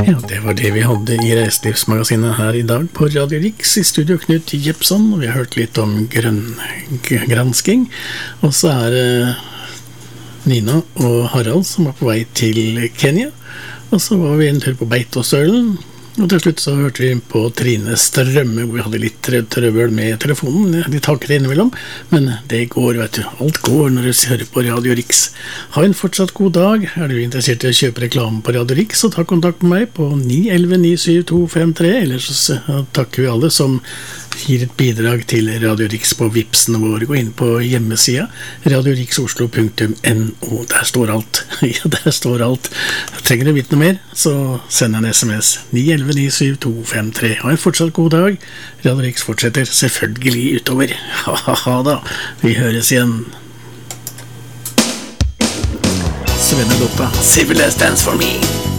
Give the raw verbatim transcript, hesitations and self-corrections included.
Ja, det var det vi hadde i Reiselivsmagasinet her i dag på Radio Riks. I studio Knut Jepson, og vi har hørt litt om grønngransking. Og så er det Nina og Harald som var på vei til Kenya. Og så var vi en tur på Beitostølen. Og til slutt så hørte vi på Trine Strømme, hvor vi hadde litt trøbbel med telefonen. De takket innimellom, men det går, vet du. Alt går når du hører på Radio Riks. Ha en fortsatt god dag. Er du interessert i å kjøpe reklame på Radio Riks, så ta kontakt med meg på ni elleve ni syv to fem tre. Ellers så takker vi alle som gir et bidrag til Radio Riks på Vipsen vår. Gå inn på hjemmesida radioriksoslo punktum no. Der står alt. Ja, der står alt. Trenger du vite noe mer, så send en sms ni elleve ni syv to fem tre. Ha en fortsatt god dag. Radio Riks fortsetter selvfølgelig utover. Ha-ha-ha da. Vi høres igjen. Svenne Lotta. Civil Dance for me.